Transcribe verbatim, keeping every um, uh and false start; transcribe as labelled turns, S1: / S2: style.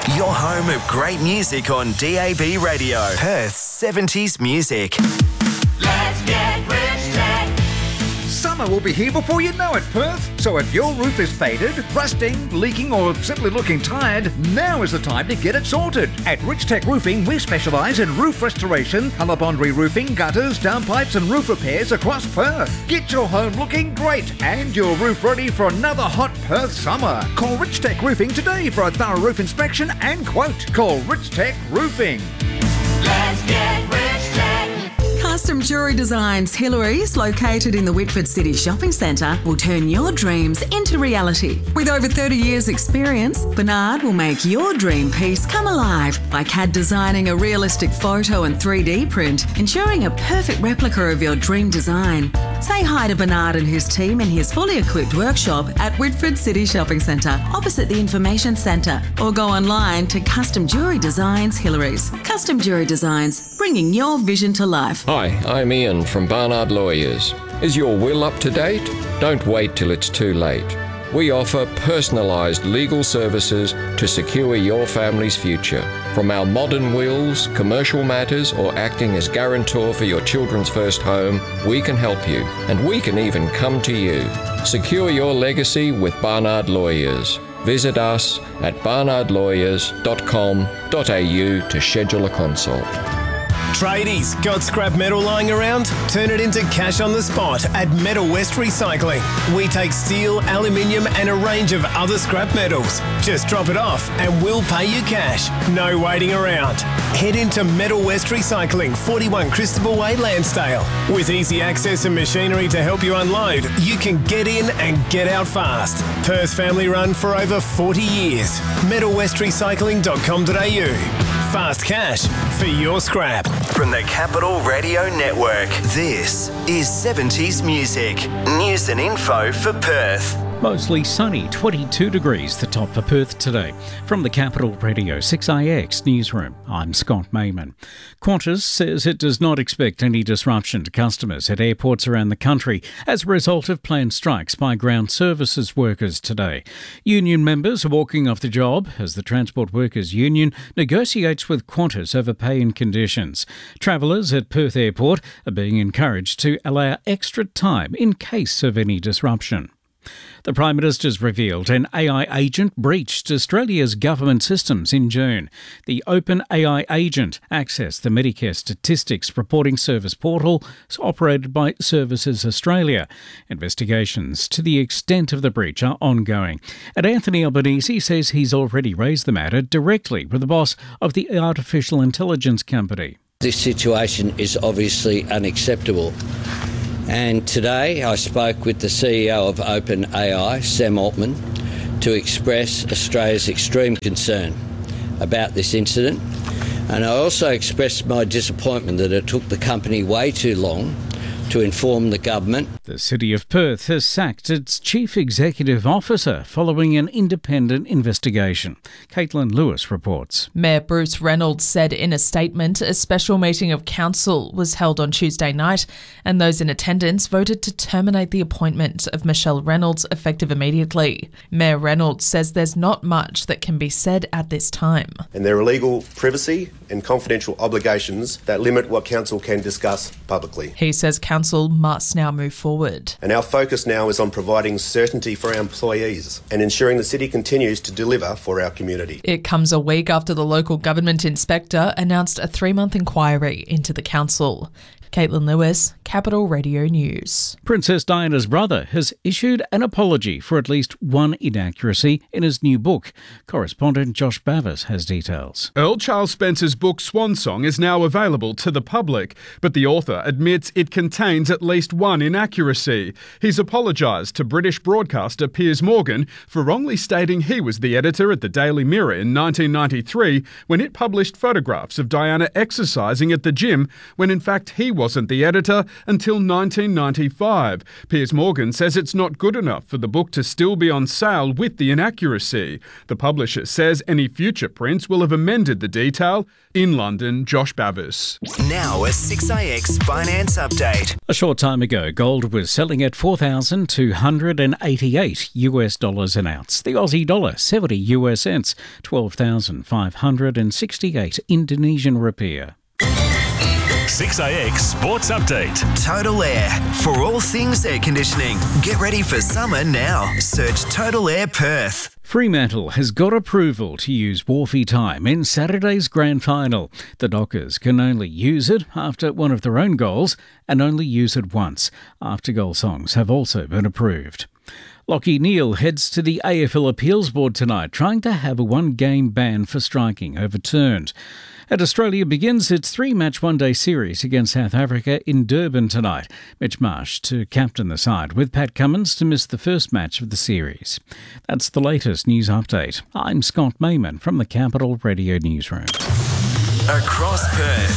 S1: Your home of great music on D A B Radio. Perth's seventies music.
S2: Let's get Rich Tech.
S3: Summer will be here before you know it, Perth. So if your roof is faded, rusting, leaking or simply looking tired, now is the time to get it sorted. At Rich Tech Roofing, we specialise in roof restoration, colour bond re-roofing, gutters, downpipes and roof repairs across Perth. Get your home looking great and your roof ready for another hot Perth summer. Call Rich Tech Roofing today for a thorough roof inspection and quote. Call Rich Tech Roofing.
S2: Let's get Rich Tech.
S4: Custom Jewellery Designs Hillary's, located in the Whitford City Shopping Centre, will turn your dreams into reality. With over thirty years experience, Bernard will make your dream piece come alive by C A D designing a realistic photo and three D print, ensuring a perfect replica of your dream design. Say hi to Bernard and his team in his fully equipped workshop at Whitford City Shopping Centre, opposite the Information Centre, or go online to Custom Jewellery Designs Hillary's. Custom Jewellery Designs, bringing your vision to life.
S5: Hi, I'm Ian from Barnard Lawyers. Is your will up to date? Don't wait till it's too late. We offer personalised legal services to secure your family's future. From our modern wills, commercial matters, or acting as guarantor for your children's first home, we can help you, and we can even come to you. Secure your legacy with Barnard Lawyers. Visit us at barnard lawyers dot com dot a u to schedule a consult.
S6: Tradies, got scrap metal lying around? Turn it into cash on the spot at Metal West Recycling. We take steel, aluminium and a range of other scrap metals. Just drop it off and we'll pay you cash. No waiting around. Head into Metal West Recycling, forty-one Christabel Way, Lansdale. With easy access and machinery to help you unload, you can get in and get out fast. Perth family run for over forty years. metal west recycling dot com dot a u. Fast cash for your scrap.
S1: From the Capital Radio Network, this is seventies Music. News and info for Perth.
S7: Mostly sunny, twenty-two degrees, the top for Perth today. From the Capital Radio six A X Newsroom, I'm Scott Mayman. Qantas says it does not expect any disruption to customers at airports around the country as a result of planned strikes by ground services workers today. Union members are walking off the job as the Transport Workers Union negotiates with Qantas over pay and conditions. Travellers at Perth Airport are being encouraged to allow extra time in case of any disruption. The Prime Minister's revealed an A I agent breached Australia's government systems in June. The Open A I agent accessed the Medicare Statistics Reporting Service portal operated by Services Australia. Investigations to the extent of the breach are ongoing. And Anthony Albanese says he's already raised the matter directly with the boss of the artificial intelligence company.
S8: This situation is obviously unacceptable. And today I spoke with the C E O of OpenAI, Sam Altman, to express Australia's extreme concern about this incident. And I also expressed my disappointment that it took the company way too long to inform the government.
S7: The City of Perth has sacked its Chief Executive Officer following an independent investigation. Caitlin Lewis reports.
S9: Mayor Bruce Reynolds said in a statement a special meeting of council was held on Tuesday night and those in attendance voted to terminate the appointment of Michelle Reynolds effective immediately. Mayor Reynolds says there's not much that can be said at this time.
S10: And there are legal privacy and confidential obligations that limit what council can discuss publicly.
S9: He says council must now move forward.
S10: And our focus now is on providing certainty for our employees and ensuring the city continues to deliver for our community.
S9: It comes a week after the local government inspector announced a three-month inquiry into the council. Caitlin Lewis, Capital Radio News.
S7: Princess Diana's brother has issued an apology for at least one inaccuracy in his new book. Correspondent Josh Bavis has details.
S11: Earl Charles Spencer's book Swan Song is now available to the public, but the author admits it contains at least one inaccuracy. He's apologised to British broadcaster Piers Morgan for wrongly stating he was the editor at the Daily Mirror in nineteen ninety-three when it published photographs of Diana exercising at the gym when in fact he was wasn't the editor until nineteen ninety-five. Piers Morgan says it's not good enough for the book to still be on sale with the inaccuracy. The publisher says any future prints will have amended the detail. In London, Josh Bavis.
S1: Now a six A X finance update update.
S7: A short time ago, gold was selling at four thousand two hundred eighty-eight US dollars an ounce. The Aussie dollar, seventy US cents, twelve thousand five hundred sixty-eight Indonesian rupiah.
S12: six A X Sports Update.
S1: Total Air. For all things air conditioning. Get ready for summer now. Search Total Air Perth.
S7: Fremantle has got approval to use Wharfie time in Saturday's grand final. The Dockers can only use it after one of their own goals and only use it once. After-goal songs have also been approved. Lachie Neale heads to the A F L Appeals Board tonight, trying to have a one-game ban for striking overturned. And Australia begins its three-match one-day series against South Africa in Durban tonight. Mitch Marsh to captain the side, with Pat Cummins to miss the first match of the series. That's the latest news update. I'm Scott Mayman from the Capital Radio Newsroom.
S1: Across Perth.